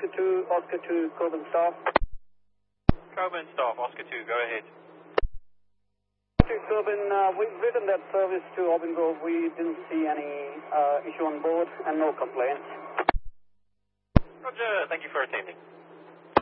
Oscar 2, Coburn Staff. Coburn Staff, Oscar 2, go ahead. Coburn, we've written that service to Auburn Grove. We didn't see any issue on board and no complaints. Roger, thank you for attending.